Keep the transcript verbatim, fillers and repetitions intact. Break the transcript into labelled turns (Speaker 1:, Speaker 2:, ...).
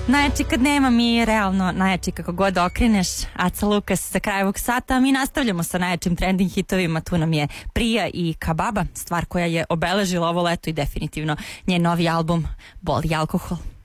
Speaker 1: Najjači kad nema, mi realno najjači kako god okreneš. Aca Lukas za kraj ovog sata. Mi nastavljamo sa najjačim trending hitovima. Tu nam je Prija i Kababa, stvar koja je obeležila ovo leto i definitivno njen novi album Boli alkohol.